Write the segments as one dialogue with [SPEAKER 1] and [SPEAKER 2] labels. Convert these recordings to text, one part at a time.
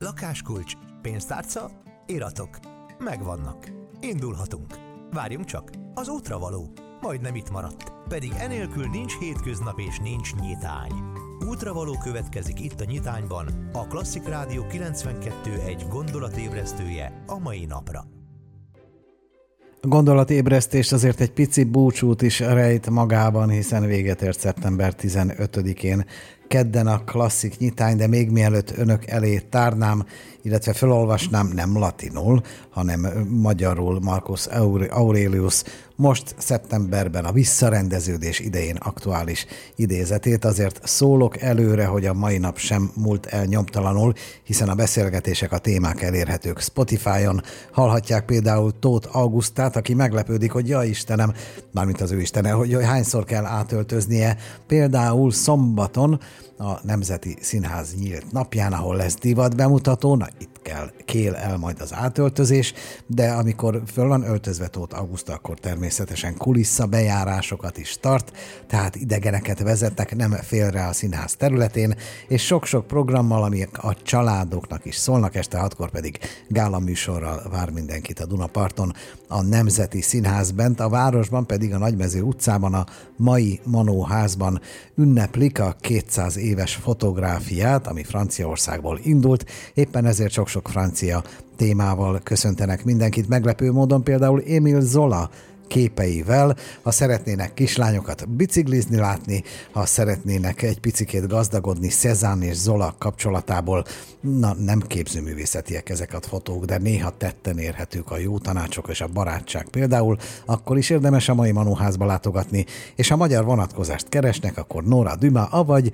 [SPEAKER 1] Lakáskulcs, pénztárca, iratok. Megvannak. Indulhatunk. Várjunk csak, az útra való. Majdnem itt maradt. Pedig enélkül nincs hétköznap és nincs nyitány. Útravaló következik itt a nyitányban, a Klasszik Rádió 92.1 gondolatébresztője a mai napra.
[SPEAKER 2] A gondolatébresztést azért egy pici búcsút is rejt magában, hiszen véget ért szeptember 15-én kedden a klasszik nyitány, de még mielőtt önök elé tárnám, illetve felolvasnám nem latinul, hanem magyarul Marcus Aurelius most szeptemberben a visszarendeződés idején aktuális idézetét. Azért szólok előre, hogy a mai nap sem múlt el nyomtalanul, hiszen a beszélgetések, a témák elérhetők Spotify-on. Hallhatják például Tóth Augustát, aki meglepődik, hogy ja Istenem, mármint az ő Istene, hogy hányszor kell átöltöznie, például szombaton a Nemzeti Színház nyílt napján, ahol lesz divat bemutató, na itt kél el majd az átöltözés, de amikor föl van öltözve Tóth Auguszta, akkor természetesen kulisszabejárásokat is tart, tehát idegeneket vezetnek nem félre a színház területén, és sok-sok programmal, amik a családoknak is szólnak, este 6-kor pedig gála műsorral vár mindenkit a Dunaparton, a Nemzeti Színház bent, a városban pedig a Nagymező utcában, a mai Manó házban ünneplik a 200 éves fotográfiát, ami Franciaországból indult, éppen ezért sok-sok francia témával köszöntenek mindenkit, meglepő módon például Émile Zola képeivel, ha szeretnének kislányokat biciklizni látni, ha szeretnének egy picikét gazdagodni Cézanne és Zola kapcsolatából, na nem képzőművészetiek ezek a fotók, de néha tetten érhetők a jó tanácsok és a barátság például, akkor is érdemes a mai Manóházba látogatni, és ha magyar vonatkozást keresnek, akkor Nora Dumas, avagy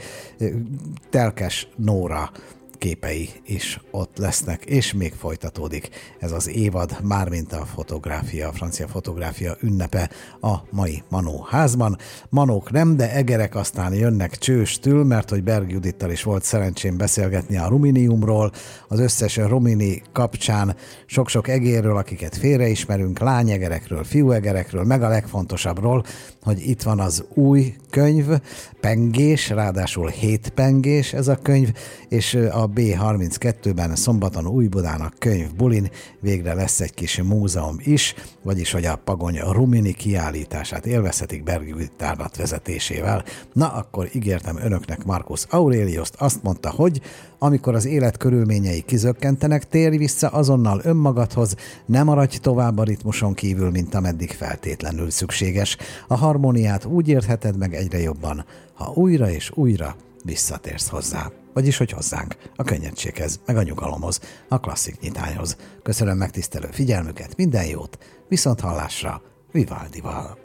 [SPEAKER 2] Telkes Nóra képei is ott lesznek, és még folytatódik ez az évad, mármint a fotográfia, a francia fotográfia ünnepe a mai Manó házban. Manók nem, de egerek aztán jönnek csőstül, mert hogy Berg Judittal is volt szerencsém beszélgetni a Ruminiumról, az összes rumini kapcsán sok-sok egérről, akiket félreismerünk, lányegerekről, fiúegerekről, meg a legfontosabbról, hogy itt van az új könyv, Pengés, ráadásul 7 pengés ez a könyv, és a B32-ben szombaton Újbudán a könyvbulin végre lesz egy kis múzeum is, vagyis hogy a Pagony Rumini kiállítását élvezhetik Berg Judit tárlat vezetésével. Na, akkor ígértem önöknek Marcus Aureliust, azt mondta, hogy amikor az élet körülményei kizökkentenek, térj vissza azonnal önmagadhoz, ne maradj tovább a ritmuson kívül, mint ameddig feltétlenül szükséges. A harmóniát úgy értheted meg egyre jobban, ha újra és újra visszatérsz hozzá. Vagyis, hogy hozzánk, a könnyedséghez, meg a nyugalomhoz, a klasszik nyitányhoz. Köszönöm megtisztelő figyelmüket, minden jót, viszont hallásra, Vivaldival.